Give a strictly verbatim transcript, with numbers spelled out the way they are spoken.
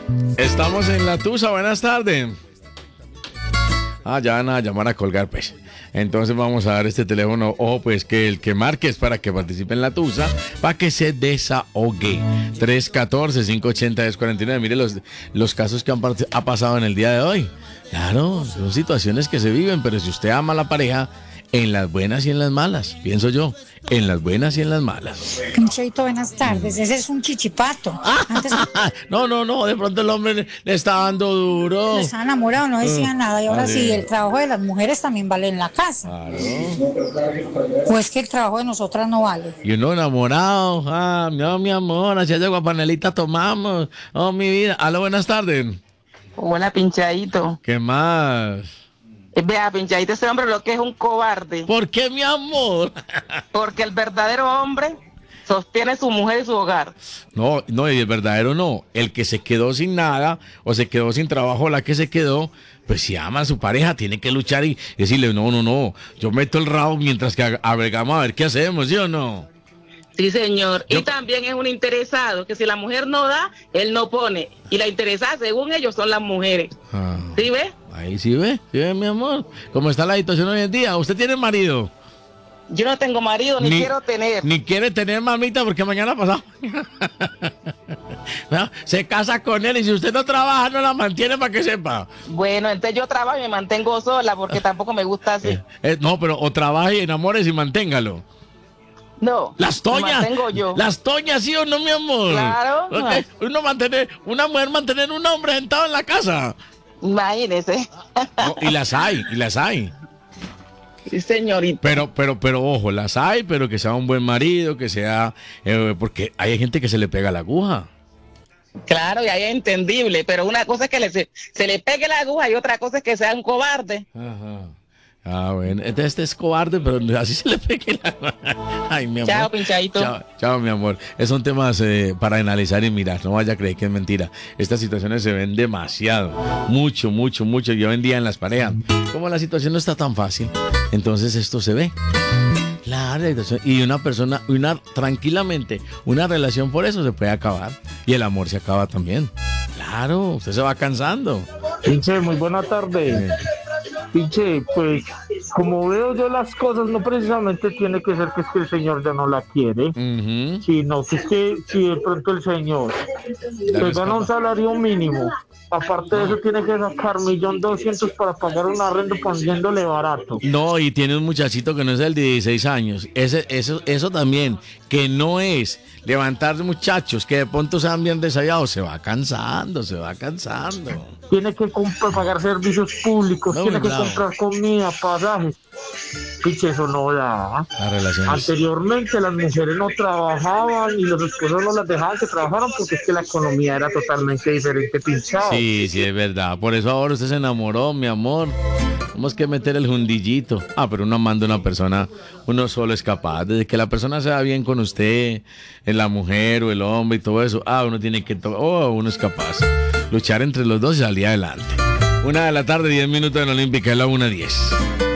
Estamos en La Tusa, buenas tardes. Ah, ya van a llamar a colgar, pues. Entonces vamos a dar este teléfono. Ojo, pues que el que marque es para que participe en La Tusa, para que se desahogue. tres uno cuatro, cinco ocho cero, diez cuarenta y nueve. Mire los, los casos que han part- ha pasado en el día de hoy. Claro, son situaciones que se viven, pero si usted ama a la pareja, en las buenas y en las malas, pienso yo, en las buenas y en las malas. Pincheito, buenas tardes. Ese es un chichipato. Antes No, no, no, de pronto el hombre le, le está dando duro. estaba enamorado, no decía Mm, nada. Y ahora vale. sí, el trabajo de las mujeres también vale en la casa. Claro. O es que el trabajo de nosotras no vale. Y uno enamorado, ah, no, mi amor, así de guapanelita tomamos. Oh, mi vida. Aló, buenas tardes. Hola, pinchadito. ¿Qué más? Eh, Vea, pinchadito, ese hombre lo que es un cobarde. ¿Por qué, mi amor? Porque el verdadero hombre sostiene su mujer y su hogar. No, no, y el verdadero no. El que se quedó sin nada o se quedó sin trabajo, la que se quedó, pues si ama a su pareja, tiene que luchar y decirle, no, no, no, yo meto el rabo mientras que ag- avergamos a ver qué hacemos, ¿sí o no? Sí, señor. Yo- Y también es un interesado, que si la mujer no da, él no pone. Y la interesada, según ellos, son las mujeres. Ah, ¿Sí ve? ahí sí ve, sí ve, mi amor. ¿Cómo está la situación hoy en día? ¿Usted tiene marido? Yo no tengo marido, ni, Ni- quiero tener. Ni quiere tener mamita porque mañana pasado. No, se casa con él y si usted no trabaja, no la mantiene para que sepa. Bueno, entonces yo trabajo y me mantengo sola, porque tampoco me gusta así. Eh, eh, no, pero o trabaje y enamores y manténgalo. No, Las me toñas. mantengo yo. Las toñas, ¿sí o no, mi amor? Claro. Ok, Uno mantener, una mujer mantener un hombre sentado en la casa. Imagínese. No, y las hay, y las hay. Sí, señorita. Pero, pero, pero, ojo, las hay, pero que sea un buen marido, que sea, eh, porque hay gente que se le pega la aguja. Claro, y ahí es entendible, pero una cosa es que le, se, se le pegue la aguja y otra cosa es que sea un cobarde. Ajá. Ah, bueno, este, este es cobarde, pero así se le pegue la... Ay, mi amor. Chao, pinchadito. Chao, chao, mi amor. Es son temas eh, para analizar y mirar. No vaya a creer que es mentira. Estas situaciones se ven demasiado. Mucho, mucho, mucho. Yo en día en las parejas. Como la situación no está tan fácil, entonces esto se ve. Claro, y una persona, una tranquilamente, una relación por eso se puede acabar. Y el amor se acaba también. Claro, usted se va cansando. Pinche, muy buena tarde. Eh, Pinche, pues, como veo yo las cosas, no precisamente tiene que ser que es que el señor ya no la quiere, ujú. sino que es que si de pronto el señor pues gana un salario mínimo, aparte de eso tiene que sacar un millón doscientos para pagar un arrendo poniéndole barato. No, y tiene un muchachito que no es del de dieciséis años. Ese, eso, eso también, que no es levantar muchachos que de pronto sean bien desayados, se va cansando, se va cansando. Tiene que comp- pagar servicios públicos, No, tiene muy que bravo. comprar comida, pasajes. Pinche, eso no da. Las relaciones. Anteriormente las mujeres no trabajaban y los esposos no las dejaban que trabajaran porque es que la economía era totalmente diferente, pinchado. Sí, sí, es verdad. Por eso ahora usted se enamoró, mi amor. Tenemos que meter el jundillito. Ah, pero uno manda a una persona, uno solo es capaz. Desde que la persona se va bien con usted, en la mujer o el hombre y todo eso, ah, uno tiene que, to- oh, uno es capaz. Luchar entre los dos y salir adelante. Una de la tarde, diez minutos en la Olímpica, es la una diez.